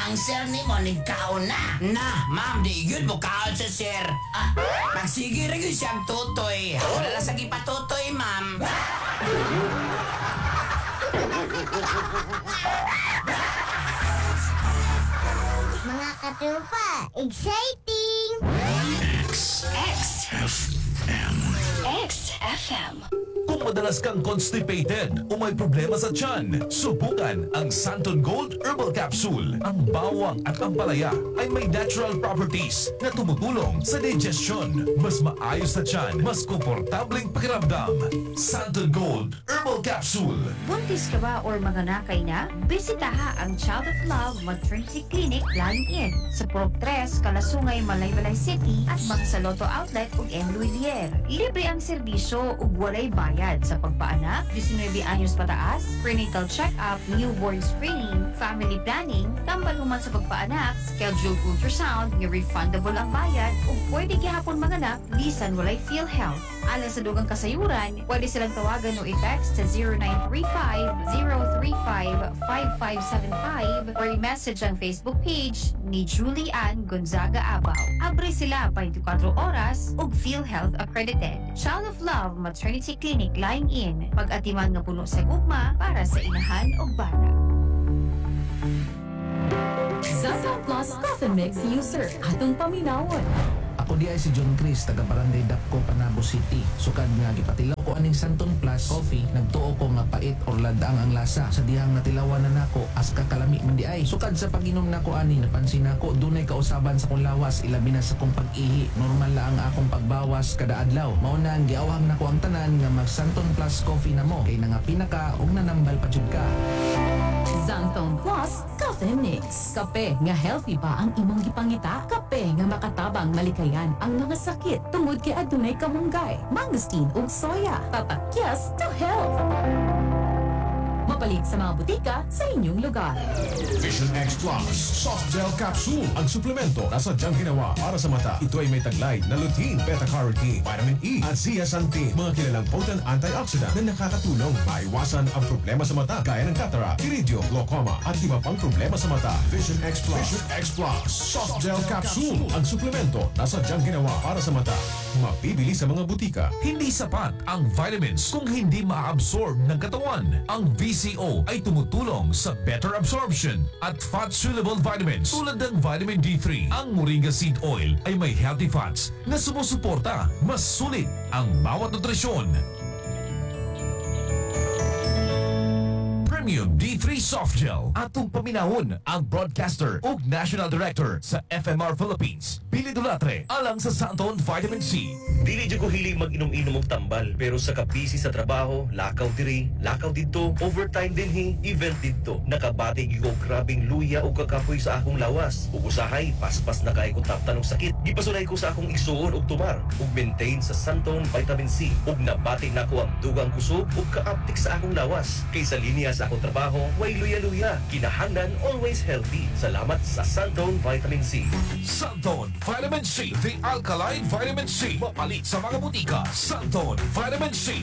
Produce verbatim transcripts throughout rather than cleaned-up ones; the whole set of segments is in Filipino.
ang sir ni mo nagkaon na. Na, ma'am, di yun mo kaon sa sir. Ah, Magsige rin yun siyang tutoy. Ako na lang sa gipatutoy, ma'am. Mga katrupa, exciting! X F M. X F M. Kung madalas kang constipated o may problema sa tiyan, subukan ang Santon Gold Herbal Capsule. Ang bawang at ampalaya ay may natural properties na tumutulong sa digestion. Mas maayos na tiyan, mas komportableng pakiramdam. Santon Gold Herbal Capsule. Buntis ka ba or manganakay na? Bisitaha ang Child of Love Maternity Clinic Line In sa Purok tres, Kalasungay, Malaybalay City at Bangsa-Lotto Outlet ug M. Luilier. Libre ang serbisyo ug walay bayad sa pagpaanak, nineteen anyos pataas, prenatal check-up, newborn screening, family planning, tambal human sa pagpaanak, scheduled ultrasound, nga refundable ang bayad ug pwede gihapon manganak bisan walay PhilHealth. Alang sa dugang kasayuran, pwede silang tawagan o i-text sa zero nine three five, zero three five, five five seven five or i-message ang Facebook page ni Julie Ann Gonzaga Abaw. Abre sila twenty-four oras ug PhilHealth accredited. Child of Love Maternity Clinic Line In, pag-atiman nga puno sa gugma para sa inahan ug bata. Zaza Plus Coffee Mix User, atong paminawon. Ako di ay si John Chris, taga Barangay Dapco, Panabo City. Sukad nga gipatilaw ko aning Santon Plus Coffee, nagtuo ko nga pait or ladang ang lasa. Sa dihang natilawan na nako, as kakalami man di ay. Sukad sa pag-inom nako ani, napansin nako dunay kausaban sa kong lawas, ilabi na sa kong pag-ihi. Normal la ang akong pagbawas kada adlaw. Mao na ang giawhang nako ang tanan nga mag Santon Plus Coffee na mo. Kay nangapina ka og nanambal pa jud ka. Santon Plus Coffee Mix. Kape nga healthy pa ang imong gipangita. Kape nga makatabang malikayan ang mga sakit tungod kay adunay kamunggay, mangosteen ug soya. Tatakyas to health. Mapalit sa mga butika sa inyong lugar. Vision X Plus Soft Gel Capsule. Ang suplemento na sadyang ginawa para sa mata. Ito ay may taglay na lutein, beta-carotene, vitamin E at zeaxanthin. Mga kilalang potent antioxidant na nakakatulong maiwasan ang problema sa mata gaya ng cataract, iridium, glaucoma at iba pang problema sa mata. Vision X Plus. Vision X Plus Soft Gel Capsule. Ang suplemento na sadyang ginawa para sa mata. Mabibili sa mga butika. Hindi sapat ang vitamins kung hindi ma-absorb ng katawan. Ang V C O ay tumutulong sa better absorption at fat-soluble vitamins tulad ng vitamin D three. Ang Moringa Seed Oil ay may healthy fats na sumusuporta. Mas sulit ang bawat nutrisyon. Premium D three Soft Gel. Atong paminahon ang broadcaster ug national director sa F M R Philippines, Billy Dulatre, alang sa Santon Vitamin C. Dili jud ko hilig mag-inom-inom og tambal, pero sa kabisi sa trabaho, lakaw diri, lakaw didto, overtime din hi, event didto. Nakabatig ko grabing luya og kakapoy sa akong lawas. Ug usahay, paspas na kay ko taptan og sakit. Gipasulay ko sa akong igsuon og tumar, ug maintain sa Santon Vitamin C. Ug nabatig nako ang dugang kusog ug kaaptik sa akong lawas. Kaysa linya sa akong trabaho, way luya-luya. Kinahanglan always healthy. Salamat sa Santon Vitamin C. Santon Vitamin C, the alkaline vitamin C. Mapalit sa mga butika. Santon Vitamin C.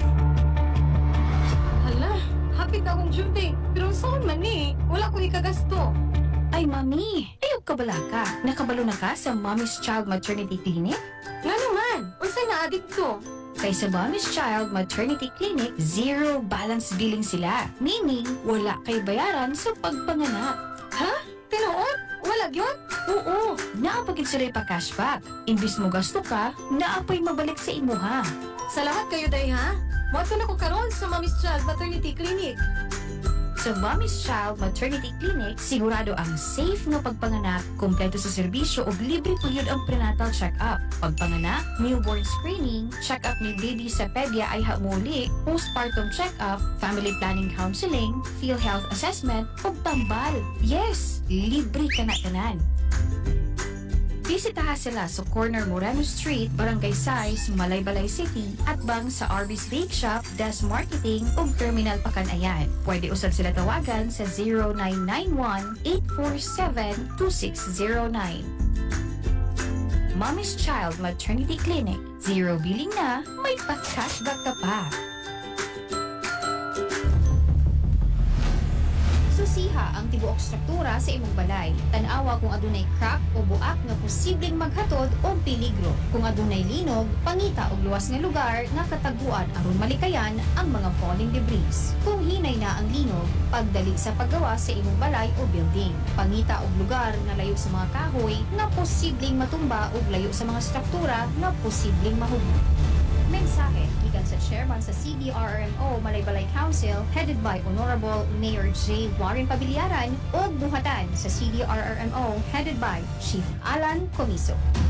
Hala, happy ka akong duty. Pero saan man eh? Wala ko ikagasto. Ay, mami, ayog ka bala ka. Nakabalo na ka sa Mommy's Child Maternity Clinic? Nga naman, unsay na-addict ko? Kay sa Mommy's Child Maternity Clinic, zero balance billing sila. Meaning, wala kay bayaran sa pagpanganak. Ha? Tinuod? Wala yun? Oo, naapagin sila pa cashback. Imbis mo gasto ka, naapay mabalik sa imuha. Salamat kayo, day, ha? Moto na ko karon sa Mommy's Child Maternity Clinic. Sa Mommy's Child Maternity Clinic, sigurado ang safe nga pagpanganak, kompleto sa serbisyo ug libre puyod ang prenatal check-up. Pagpanganak, newborn screening, check-up ni baby sa pedya ay hamuli, postpartum check-up, family planning counseling, PhilHealth assessment, ug tambal. Yes, libre ka na tanan. Bisitaha sila sa corner Moreno Street, Barangay Sais, Malaybalay City at bang sa Arby's Bake Shop, Des Marketing ug Terminal Pakanayan. Pwede usab sila tawagan sa zero nine nine one, eight four seven, two six zero nine. Mommy's Child Maternity Clinic. Zero billing na, may pa-cashback ka pa. Sa Susiha ang tibuok struktura sa imong balay. Tan-awa kung adunay crack o buak nga posibleng maghatod og peligro. Kung adunay linog, pangita og luwas nga lugar nga kataguan aron malikayan ang mga falling debris. Kung hinay na ang linog, pagdali sa paggawa sa imong balay o building. Pangita og lugar na layo sa mga kahoy na posibleng matumba ug layo sa mga struktura na posibleng mahugno. Mensahe gikan sa chairman sa C D R R M O Malaybalay Council headed by Honorable Mayor J. Warren Pabiliaran ug buhatan sa C D R R M O headed by Chief Alan Comiso.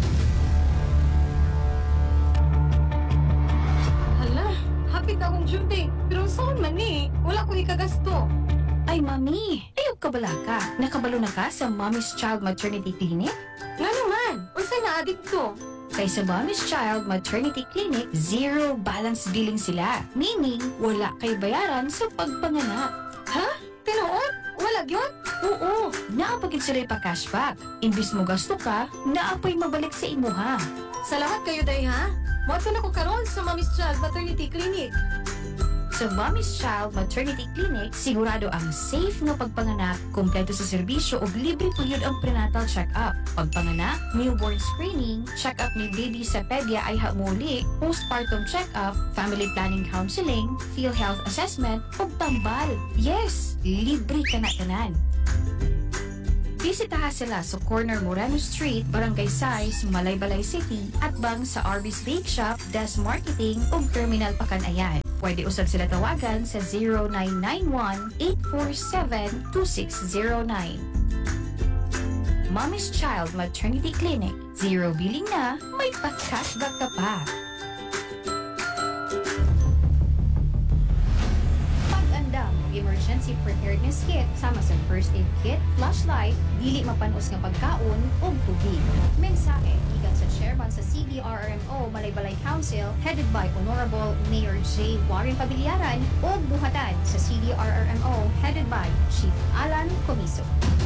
Hala, hapit akong duty. Pero saan man eh? Wala ko ikagasto. Ay mami, ayog ka bala ka? Nakabalo na ka sa Mommy's Child Maternity Clinic? Nga naman, unsa na adikto? Kay sa Mommy's Child Maternity Clinic, zero balance billing sila. Meaning, wala kay bayaran sa pagpanganak. Ha? Tinuod? Wala gyud? Oo, naapagin sila pa cashback. Imbis mo gasto ka, naapay mabalik sa imuha. Salamat kayo day ha? Moto na ko karon sa Mommy's Child Maternity Clinic. Sa Mommy's Child Maternity Clinic, sigurado ang safe nga pagpanganak, kompleto sa serbisyo ug libre puyod ang prenatal check-up. Pagpanganak, newborn screening, check-up ni baby sa pedya ay hamuli, postpartum check-up, family planning counseling, PhilHealth assessment, ug tambal. Yes, libre ka na tanan. Bisitaha sila sa corner Moreno Street, Barangay Sais, Malaybalay City at bang sa Arby's Bake Shop, Des Marketing ug Terminal Pakanayan. Pwede usab sila tawagan sa zero nine nine one, eight four seven, two six zero nine. Mommy's Child Maternity Clinic. Zero billing na, may pa-cashback ka pa. Pag-andam og emergency preparedness kit sama sa first aid kit, flashlight, dili mapanos nga pagkaon ug tubig. Mensahe gikan sa chairman sa C D R R M O Malaybalay Council headed by Honorable Mayor J. Warren Pabiliaran ug buhatan sa C D R R M O headed by Chief Alan Comiso.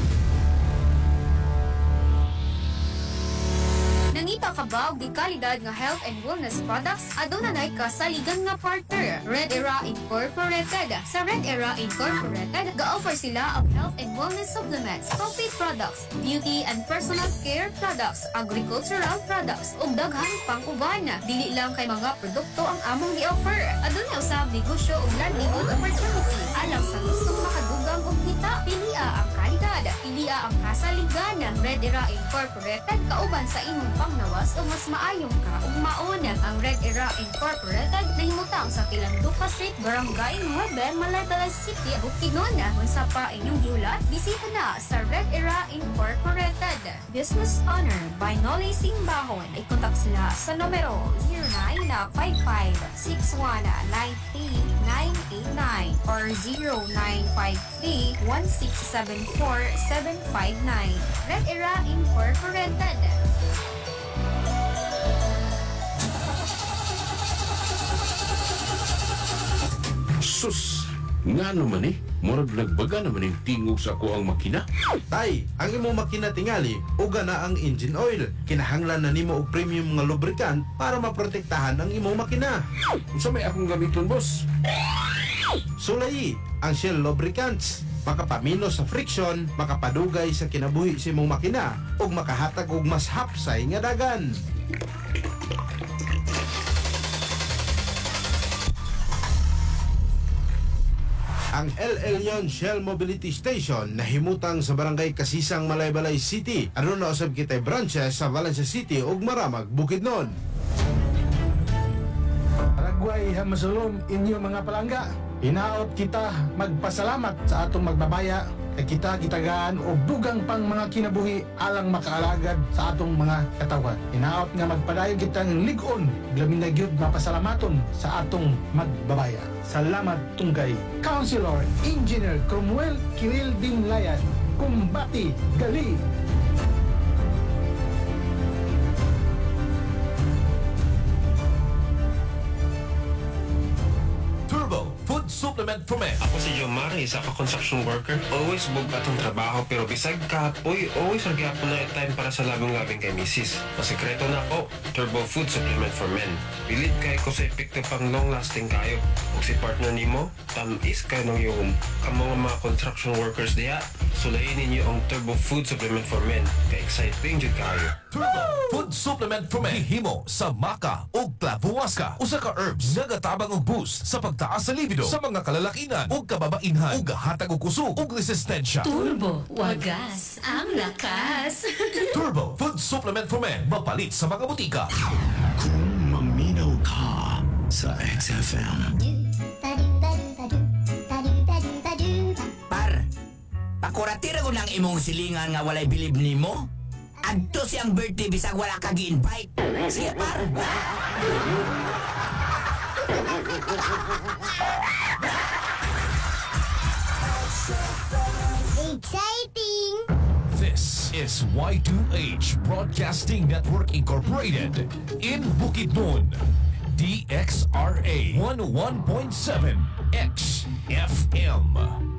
Nangita ka ba og di kalidad nga health and wellness products? Adunay ka sa ligan nga partner, Red Era Incorporated. Sa Red Era Incorporated, ga-offer sila ang health and wellness supplements, coffee products, beauty and personal care products, agricultural products, ug daghan pang uban. Dili lang kay mga produkto ang among gi-offer. Adunay usab negosyo ug livelihood opportunity. Alang sa gustong makadugang og kita, pilia ang kalidad, pilia ang kasaligan. Red Era Incorporated kauban sa imong pangnawas o mas maayong ka ug maon. Ang Red Era Incorporated nahimutang sa Tilanduca Street, Barangay nueve, Malaybalay City, Bukidnon. Unsa pa inyong giulat, bisita na sa Red Era Incorporated. Business owner by Noli Simbahon. Ay kontak sila sa numero zero nine five five, six one nine three, nine eight nine or zero nine five three, one six seven four, seven five nine. Red Era Incorporated. Sus! Nga naman eh, murag nagbaga naman yung tingog sa ako ang makina. Tay, ang imong makina tingali, uga na ang engine oil. Kinahanglan na nimo og premium nga lubricant para maprotektahan ang imong makina. Unsa may akong gamiton, boss? Sulay, ang Shell Lubricants. Makapamino sa friction, makapadugay sa kinabuhi sa imong makina, ug makahatag og mas hapsay nga dagan. Ang El Elyon Shell Mobility Station nahimutang sa Barangay Kasisang, Malaybalay City. Ano na usab kitay branches sa Valencia City ug Maramag, Bukidnon. Aragway hamasulom inyo mga palangga. Hinaot kita magpasalamat sa atong magbabaya kay kita gitagaan og dugang pang mga kinabuhi alang makaalagad sa atong mga katawan. Hinaot nga magpadayon kitang lig-on, lamin na gyud mapasalamaton sa atong magbabaya. Salamat tunggay Councilor Engineer Cromwell Kiril Dinlayan, Kumbati Gali. Supplement for Men. Ako si Jomar, isa ka construction worker. Always bug atong trabaho pero bisag kapoy, always nagyapon na time para sa labing-labing kay misis. Masikreto na ako, Turbo Food Supplement for Men. Pilit kay ko sa epekto pang long-lasting kayo. Kung si partner nimo, tamis kayo ng yung kamong mga construction workers diya. Sulayin ninyo ang Turbo Food Supplement for Men. Ka-exciting jud kayo. Turbo Food Supplement for Men. Himo sa maca o clavuasca. Usa ka herbs nga gatabang og boost sa pagtaas sa libido sa mga kalalakinan o kababainhan o gahatag og kusog o resistensya. Turbo, wagas, ang lakas. Turbo Food Supplement for Men. Mapalit sa mga butika. Kung maminaw ka sa X F M. Par, pakuratira ko lang imong silingan nga walay bilib nimo. Adto siyang birthday bisag wala ka gi-invite. Sige, par. Exciting! This is Y two H Broadcasting Network Incorporated in Bukidnon. D X R A one oh one point seven X F M.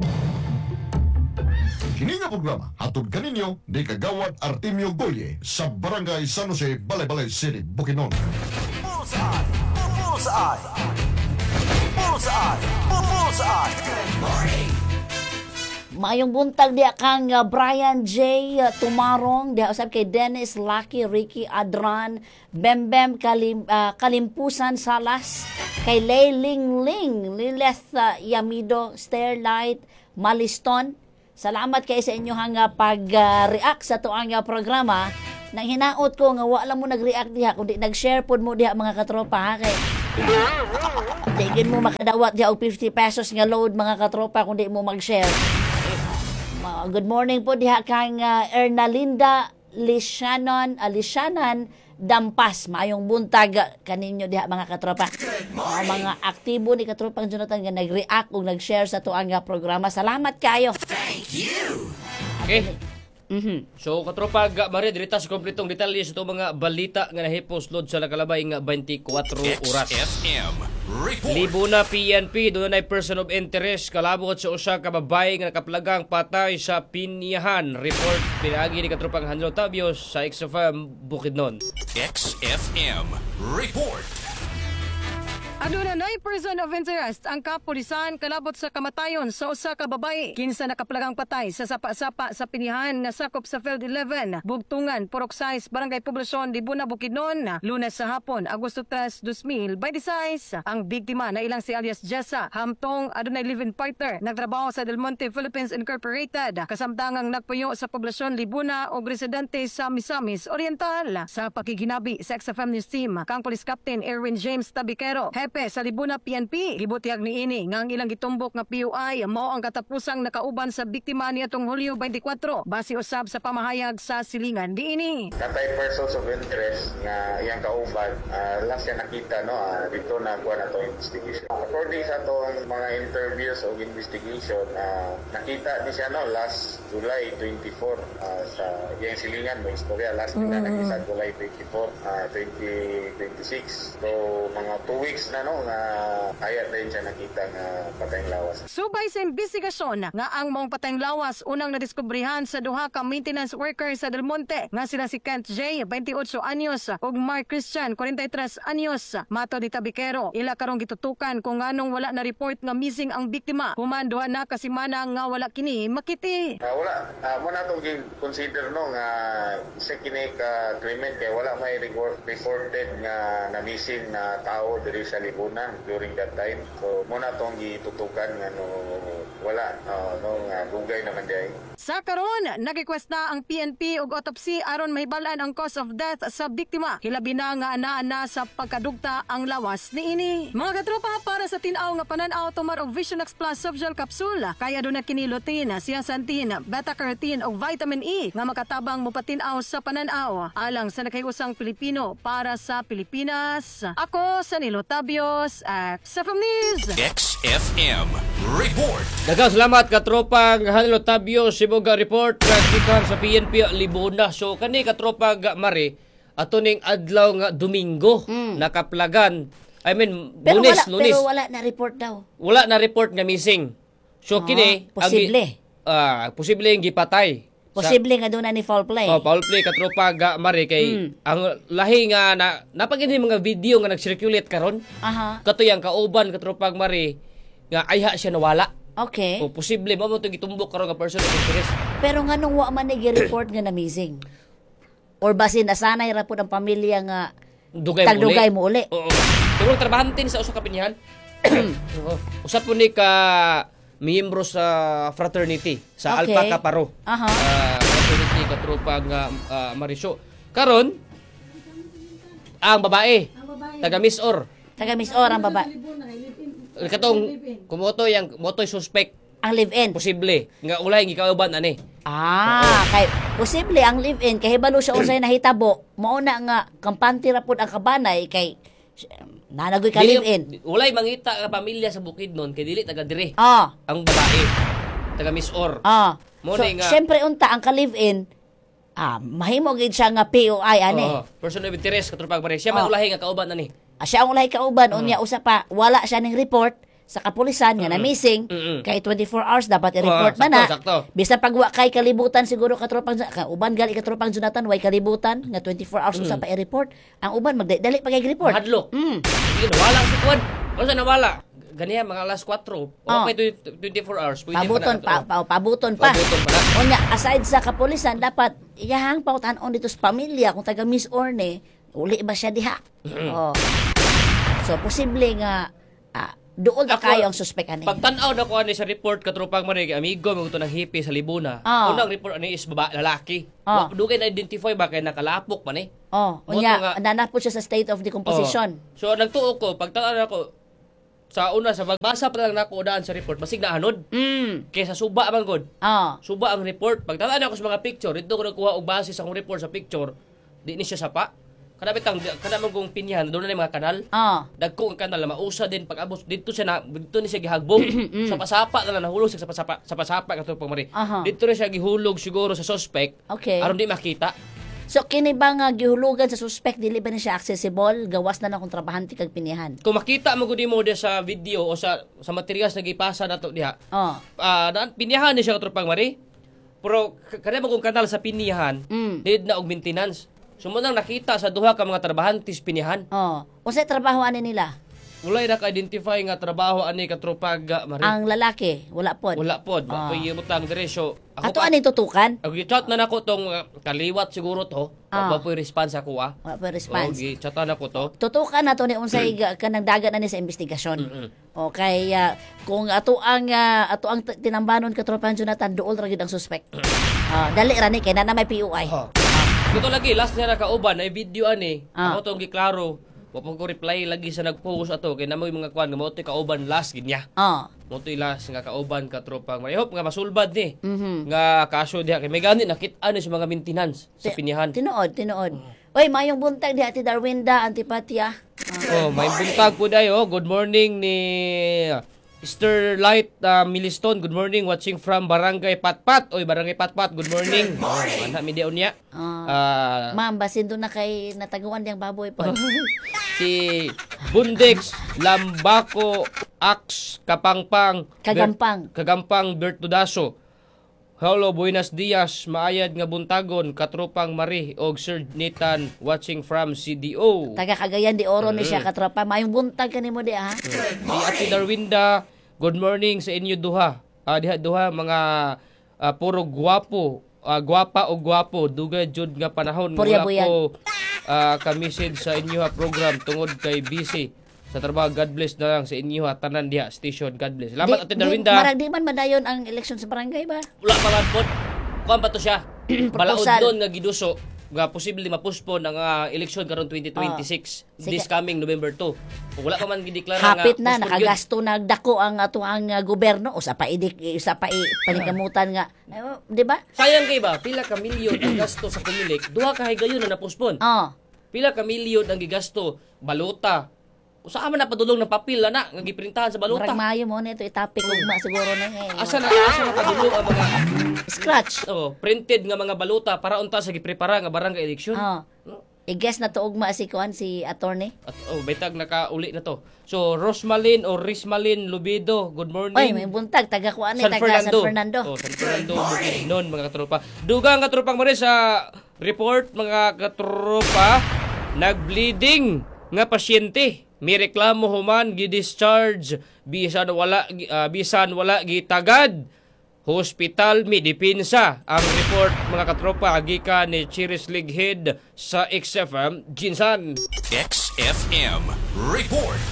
Kini nga programa hatod kaninyo ni Kagawad Artemio Goye sa Barangay San Jose, Balay-Balay City, Bukidnon. Bullseye! Bullseye! Bullseye! Bullseye! Good morning! Mayong buntag diya kang uh, Brian J. Uh, Tumarong, diya usab kay Dennis, Lucky, Ricky, Adran, Bembem, Kalim, uh, Kalimpusan, Salas, kay Lay Ling Ling, Lileth uh, Yamido, Starlight, Maliston. Salamat kay sa inyo hang uh, pag-react uh, sa tuang uh, programa. Nang hinaot ko nga wala mo nag-react diha kundi nag-share pod mo diha mga katropa ha kay Tigin mo makadawat diha og fifty pesos nga load mga katropa kundi mo mag-share. Uh, good morning po diha kang uh, Ernalinda Lishanon, uh, Lishanan Dampas. Maayong buntag uh, kaninyo diha mga katropa. Uh, mga aktibo ni katropang Jonathan nga nag-react ug nag-share sa tuang uh, programa. Salamat kayo. Thank you. Okay. Mm-hmm. So katropa ga mare dirita sa kompletong detalye sa itong mga balita nga nahiposlod sa nakalabay nga twenty-four oras. X F M Report. Libo na P N P doon na person of interest kalabot sa usa ka babae nga nakaplagang patay sa Pinyahan. Report pinagi ni katropang Hanlo Tabios sa X F M Bukidnon. X F M Report. Aduna nay person of interest ang kapulisan kalabot sa kamatayon sa usa ka babae kinsa nakaplagang patay sa sapa-sapa sa Pinyahan na sakop sa Field eleven, Bugtungan, Purok Size, Barangay Poblasyon, Libuna, Bukidnon. Lunes sa hapon, Agosto tres, two thousand twenty-six. Ang biktima na ilang si alias Jessa Hamtong adunay live-in partner nagtrabaho sa Del Monte Philippines Incorporated kasamtangang nagpuyo sa Poblasyon, Libuna og residente sa Misamis Oriental. Sa pakiginabi sa X F M News Team kang Police Captain Erwin James Tabikero sa Libuna P N P, gibutihag ni ini nga ang ilang gitumbok nga P U I mao ang katapusang nakauban sa biktima niadtong Hulyo twenty-four base usab sa pamahayag sa silingan diini. Katay persons of interest nga iyang kauban uh, last siya nakita no uh, dito na kuha na to investigation. According sa atong mga interviews o investigation uh, nakita ni siya no last July twenty-four uh, sa iyang silingan mo istorya last mm-hmm. na nakita July twenty-four, uh, twenty twenty-six. So mga two weeks na no nga ayat din siya nakita nga patayng lawas. Subay sa investigasyon nga ang mong patayng lawas unang nadiskubrihan sa duha ka maintenance worker sa Del Monte nga sila si Kent J, twenty-eight anyos ug Mark Christian, forty-three anyos. Mato di Tabikero, ila karong gitutukan kung nganong wala na report nga missing ang biktima. Human duha na ka semana nga wala kini makiti. Uh, wala uh, mo na to consider no nga sa kini ka claimant kay wala may reported nga na missing na tao diri sa Libuna during that time. So muna tong gitutukan nga no wala uh, no nga dugay naman diay. Sa karon, nag-request na ang P N P og autopsy aron mahibalan ang cause of death sa biktima. Hilabi na nga anaa sa pagkadugta ang lawas niini. Mga katropa, para sa tin-aw nga panan-aw tumar og Vision X Plus soft gel capsule kay aduna kini lutein, zeaxanthin, beta-carotene ug vitamin E nga makatabang mopatin-aw sa panan-aw alang sa nakayusang Pilipino para sa Pilipinas. Ako sa Nilo Tabios, X F M News. X F M Report. Daghang salamat katropang Hanlo Tabios Siboga report gikan sa P N P Libuna. So kani katropa ga mare ato ning adlaw nga Domingo mm. nakaplagan I mean, Pero lunes, wala, lunes. pero wala na report daw. Wala na report nga missing. So, Ah, kini... ang gi- posible. Ah, posible yung gipatay. Sa- Posible nga doon na ni foul play. Oh, foul play katropa ga mari kay Mm. ang lahi nga na napagini mga video nga nag-circulate karon. Aha. Kato yang kauban katropa mari nga ayha siya nawala. Okay. O posible mo mo to gitumbok karon nga person of interest. Pero nga nung wa man nag-report nga na missing. Or basin nasanay ra pud ang pamilya nga Dugay tagdugay mo mo uli. Oo. Pero trabahantin sa usa ka pinyahan. Oo. Usap po ni ka miyembro sa fraternity sa Okay. Alpha Kaparo. Aha. Ah, fraternity katropa nga ah, Marisyo. Karon ang babae taga Miss Or. Taga Miss Or ang baba. Katong kumoto yang motoy suspect ang live-in. Posible nga ulay gikauban ani. Ah, kay posible ang live-in kay hibalo siya unsay nahitabo. Mao na nga kampante ra pud ang kabanay kay nanagoy ka Dili- live-in. Ulay mangita nga pamilya sa Bukidnon kay dili taga dire. Ah. Ang babae taga Miss Or. Ah. Mo So, ni nga syempre unta ang ka-live-in, ah, mahimo gid siya nga P O I ani. Oo, person of interest katropag pare. Siya Oh. man ulahi nga kauban ani. Ah, siya ang ulay kauban unya usa pa wala siya ning report sa kapulisan nga na missing Mm-mm. kay twenty-four hours dapat i-report Oo, man na. sakto, sakto. Bisan pag wa kay kalibutan siguro katropang ka uban gali katropang Jonathan way kalibutan nga twenty-four hours Mm. usa pa i-report. Ang uban magdali pa kay report. Hadlok. Mm. Sige, nawala si Kwan. Ano sa nawala? Ganiya, mga alas kwatro. O Oh. may twenty-four hours. Pwede Pabuton pa pa, pa, pabuton pa. Pabuton pa na. Unya aside sa kapulisan dapat iyahang pautan-on dito sa pamilya kung taga Miss Orne uli ba siya diha. Mhm. Oh. So posible nga ah, doon na Ako, kayo ang suspect ani. Pagtanaw na ko ani sa report katropang manig amigo mo ng hipi sa Libuna. Ah. Unang report ani is baba lalaki. Ah. Wa dugay na identify ba kay nakalapok man eh. Oh, Moto unya nga- nanapod siya sa state of decomposition. Oh. So nagtuo ko pagtanaw na ko sa una sa magbasa pa lang nako daan sa report basig na anod. Mm. Kaysa suba man gud. Ah. Suba ang report. Pagtanaw na ko sa mga picture, dito ko nagkuha og base sa akong report sa picture. Di ni siya sapa. Kada bitang kada man kong pinyahan doon na yung mga kanal. Ah. Dagko ang kanal mausa din pag abot dito siya na dito ni siya gihagbong. sa pasapa na nahulog siya sa pasapa sa pasapa kato pagmari. Aha. Dito na siya gihulog siguro sa suspect. Okay. Aron di makita. So kini ba nga gihulugan sa suspect dili ba na siya accessible gawas na na kung trabahante kag pinihan. Kung makita mo gud mo di sa video o sa sa materials na gipasa nato diha. Oh. Ah, uh, pinyahan ni siya kato pagmari. Pero k- kada mo kung kanal sa pinyahan, Mm. need na og maintenance. Sumunang nakita sa duha ka mga trabahantes pinyahan. Oh. Unsay trabaho ani nila? Walay naka-identify nga trabaho ani katropag mari. Ang lalaki wala pod. Wala pod. Ah. Wa pa butang diretso. Ato ani tutukan? Ako gi-chat na nako tong uh, kaliwat siguro to. Ah. Wa pa po'y response ako ah. Wala pa response. Oh, gi-chat na nako to. Tutukan nato ni unsay ga- kanang dagat na ni sa investigasyon. Mm-mm. Okay, ah, kung ato ang ah, ato ang t- tinambanon katropahan Jonathan duol ra gyud ang suspect. Ah, dali ra ni kay na na may P O I. Dito lagi last na nakauban ay video ani. Ah. Ako tong giklaro. Wa pa ko reply lagi sa nag-post ato kay namo mga kwan nga mo to'y kauban last ginya. Ah. Mo to'y last nga kauban katropang. I hope nga masulbad ni. Mhm. Nga kaso diha kay may ganit nakit-an ni sa mga maintenance sa pinyahan. Tinuod, tinuod. Oy, mayong buntag di Ate Darwinda Antipatia. Oh, may buntag po dayo. Good morning ni Mister Light uh, Miliston. Good morning, watching from Barangay Patpat. Oy, Barangay Patpat. Good morning. Oh, ana mi diyon niya. Ah, Ma'am, basin doon na kay nataguan diyang baboy po. si Bundex Lambako Ax Kapangpang Kagampang. Ber- Kagampang Bertudaso. Hello, buenos dias. Maayad nga buntagon katropang Mari og Sir Nathan watching from C D O. Taga Cagayan de Oro ni siya Mm. katropa. Mayong buntag kanimo di ha. Si Ate Darwinda, good morning sa inyo duha. Ah, diha duha mga ah, puro gwapo, ah, gwapa o gwapo, dugay jud nga panahon Purya wala buyag. ko ah, ka-message sa inyo ha program tungod kay busy sa trabaho. God bless na lang sa inyo ha tanan diha station. God bless. Salamat Ate Darwinda. Marag di man madayon ang eleksyon sa barangay ba? Wala pa man pod. Kuan pa to siya. Balaod Proposal. doon nga giduso nga posible ma-postpone ang ah, eleksyon karon twenty twenty-six Oh. Sige. this coming November two. Kung wala pa man gideklara Hapit nga na postpone yun. nakagasto nagdako ang ato ang uh, gobyerno usa pa idik usa pa i- paningkamutan nga eh, di ba? Sayang kay ba, pila ka milyon ang gasto sa Comelec, duha ka higayon na na-postpone. Oh. Pila ka milyon ang gigasto, balota. Usa man na padulong ng papel na nga giprintahan sa balota. Marag maayo mo nito itapik ugma siguro na eh. Asa na asa na padulong ang mga scratch. Oh, printed nga mga balota para unta sa giprepara nga barangay eleksyon. Oh. I-guess na to ugma si kuan si attorney. At oh, baytag nakauli na to. So Rosmalin or Rismalin Lubido, good morning. Oy, may buntag taga kuan ni San taga Fernando. San Fernando. Oh, San Fernando noon mga katropa. Dugang katropang mo rin sa report mga katropa, nag-bleeding nga pasyente. May reklamo human gi-discharge bisan wala uh, bisan wala gitagad. Hospital mi depensa ang report mga katropa gikan ni Chiris Lighead sa X F M Jinsan. X F M Report.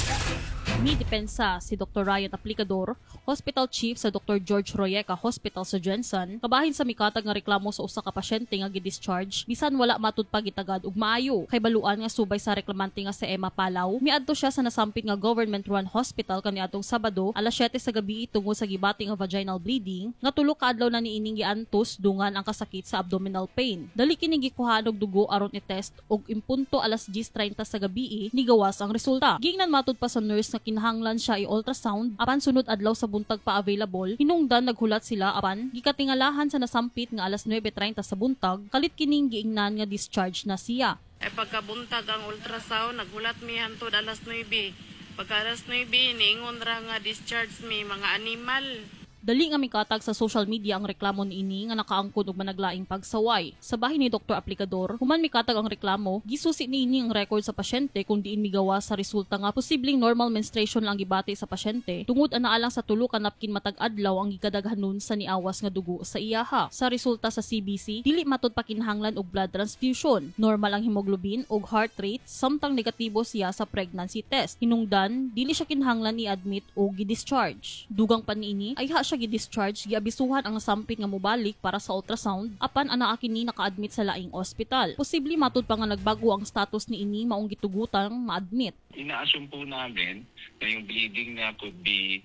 Mi depensa si Doctor Ryan Aplicador, Hospital Chief sa Doctor George Royeca Hospital sa Jensen, kabahin sa mikatag nga reklamo sa usa ka pasyente nga gi-discharge bisan wala matud pa gitagad ug maayo. Kay baluan nga subay sa reklamante nga si Emma Palaw, miadto siya sa nasampit nga government-run hospital kaniadtong Sabado alas siyete sa gabi tungod sa gibati nga vaginal bleeding nga tulo ka adlaw na niining giantos dungan ang kasakit sa abdominal pain. Dali kini gikuhaan og dugo aron i-test ug impunto alas diyes treinta sa gabi ni gawas ang resulta. Gingnan matud pa sa nurse nga kinahanglan siya i-ultrasound apan sunod adlaw sa buntag pa available, hinungdan naghulat sila apan gikatingalahan sa nasampit nga alas nuwebe treinta sa buntag kalit kining giingnan nga discharge na siya. Ay pagkabuntag ang ultrasound naghulat mi hantod alas nuwebe. Pagka alas nuwebe niingon ra nga discharge mi mga animal. Dali nga mikatag sa social media ang reklamo niini nga nakaangkon og managlaing pagsaway. Sa bahin ni Doktor Aplicador, human mikatag ang reklamo, gisusi niini ang record sa pasyente kung diin migawa sa resulta nga posibleng normal menstruation lang gibati sa pasyente tungod ana alang sa tulo ka napkin matag adlaw ang gigadaghanon sa niawas nga dugo sa iyaha. Sa resulta sa C B C, dili matud pa kinahanglan og blood transfusion. Normal ang hemoglobin ug heart rate samtang negatibo siya sa pregnancy test. Hinungdan, dili siya kinahanglan i-admit o gi-discharge. Dugang pa niini ay ha siya gi-discharge, giabisuhan ang nasampit nga mobalik para sa ultrasound apan anaa kini naka-admit sa laing ospital. Posible matud pa nga nagbago ang status ni ini maong gitugutang ma-admit. Ina-assume po namin na yung bleeding na could be